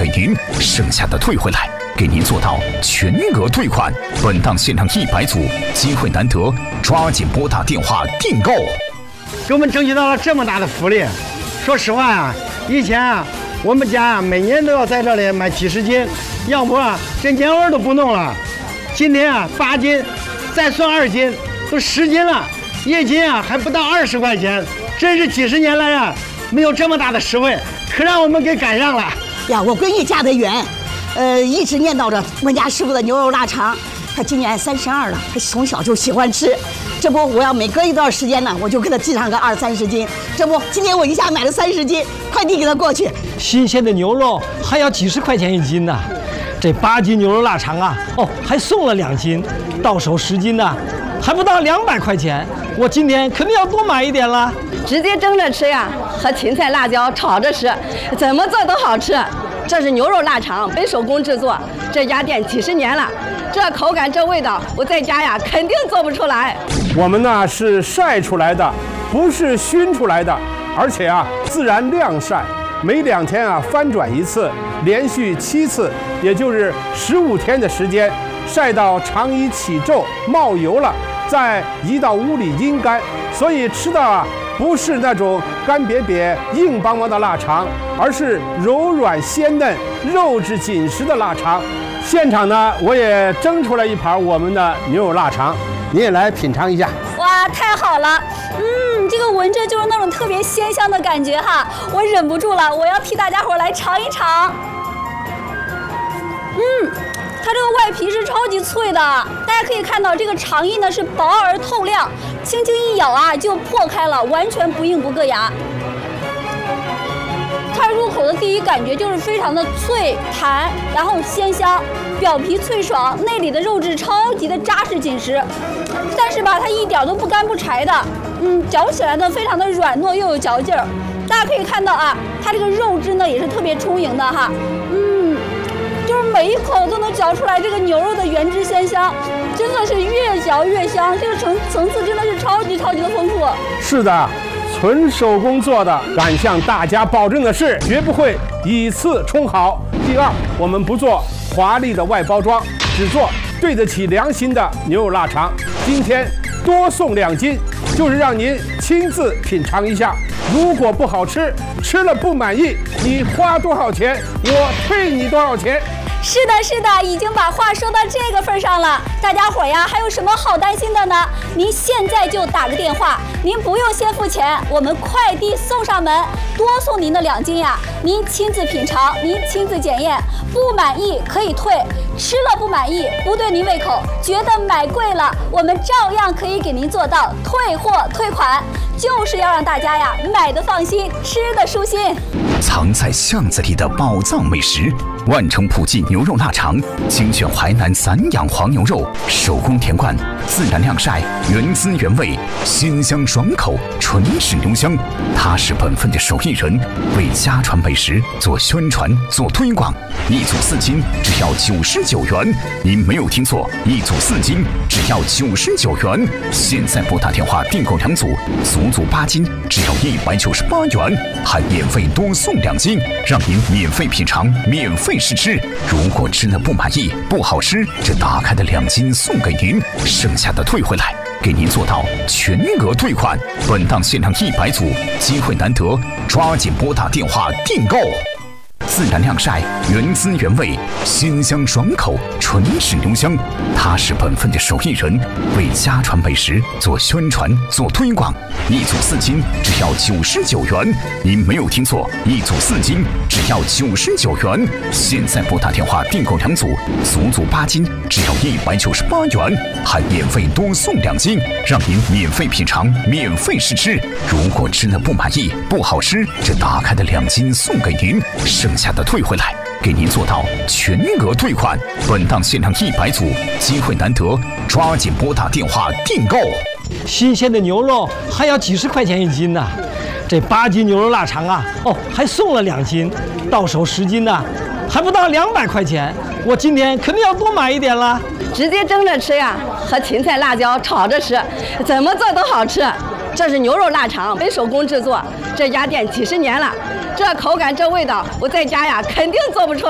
给您，剩下的退回来，给您做到全额退款。本档限量100组，机会难得，抓紧拨打电话订购。 给我们争取到了这么大的福利，说实话啊，以前啊，我们家啊每年都要在这里买几十斤，要不啊这年味都不弄了。今天啊8斤，再算2斤，都10斤了，1斤啊还不到20块钱，真是几十年来啊没有这么大的实惠，可让我们给赶上了呀！我闺女嫁得远，一直念叨着我们家师傅的牛肉腊肠。她今年32了，她从小就喜欢吃。这不，我要每隔一段时间呢，我就给她寄上个20、30斤。这不，今天我一下买了30斤，快递给她过去。 新鲜的牛肉还要几十块钱1斤呢。这8斤牛肉腊肠啊，还送了2斤，到手10斤呢，还不到200块钱。我今天肯定要多买一点了。 直接蒸着吃呀，和芹菜、辣椒炒着吃，怎么做都好吃。这是牛肉腊肠，本手工制作，这家店几十年了，这口感这味道，我在家呀肯定做不出来。 我们呢是晒出来的，不是熏出来的，而且啊自然晾晒，每2天啊翻转1次，连续7次，也就是15天的时间，晒到肠衣起皱冒油了，再移到屋里阴干，所以吃到啊不是那种干瘪瘪硬邦邦的腊肠，而是柔软鲜嫩肉质紧实的腊肠。现场呢我也蒸出来一盘我们的牛肉腊肠，你也来品尝一下。 哇，太好了！这个闻着就是那种特别鲜香的感觉哈，我忍不住了，我要替大家伙来尝一尝。它这个外皮是超级脆的，大家可以看到这个肠衣呢是薄而透亮，轻轻一咬啊就破开了，完全不硬不硌牙。它入口的第一感觉就是非常的脆弹，然后鲜香，表皮脆爽，内里的肉质超级的扎实紧实，但是吧它一点都不干不柴的，嚼起来呢非常的软糯又有嚼劲儿。大家可以看到啊，它这个肉汁呢也是特别充盈的哈，就是每一口都能嚼出来这个牛肉的原汁鲜香，真的是越嚼越香，这个层次真的是超级的丰富。是的，纯手工做的，敢向大家保证的是，绝不会以次充好。第二，我们不做华丽的外包装，只做对得起良心的牛肉腊肠。今天多送2斤，就是让您亲自品尝一下。如果不好吃，吃了不满意，你花多少钱，我退你多少钱。是的，已经把话说到这个份上了。大家伙呀，还有什么好担心的呢？您现在就打个电话，您不用先付钱，我们快递送上门，多送您的2斤呀。您亲自品尝，您亲自检验，不满意可以退，吃了不满意，不对您胃口，觉得买贵了，我们照样可以给您做到退货退款，就是要让大家呀买的放心，吃的舒心。 藏在巷子里的宝藏美食，万城普记牛肉腊肠，精选淮南散养黄牛肉，手工填灌，自然晾晒，原汁原味，鲜香爽口，纯是牛香。他是本分的手艺人，为家传美食做宣传做推广。1组4斤只要99元，您没有听错，1组4斤只要99元。现在拨打电话订购2组，足足8斤只要198元，还免费多送2斤，让您免费品尝，免费试吃。如果吃了不满意，不好吃，这打开的2斤送给您，剩下的退回来，给您做到全额退款。本档限量100组，机会难得，抓紧拨打电话订购。自然晾晒，原汁原味，鲜香爽口，纯是牛香。他是本分的手艺人，为家传美食做宣传做推广。1组4斤只要99元，您没有听错，1组4斤只要99元。现在拨打电话订购2组，足足8斤只要198元，还免费多送2斤，让您免费品尝，免费试吃。如果吃了不满意，不好吃，这打开的2斤送给您，剩下的退回来，给您做到全额退款。本档限量100组，机会难得，抓紧拨打电话订购。 新鲜的牛肉还要几十块钱1斤呢。这8斤牛肉腊肠啊，还送了2斤，到手10斤呢，还不到200块钱。我今天肯定要多买一点了。 直接蒸着吃呀，和芹菜、辣椒炒着吃，怎么做都好吃。这是牛肉腊肠，本手工制作，这家店几十年了，这口感这味道，我在家呀肯定做不出来。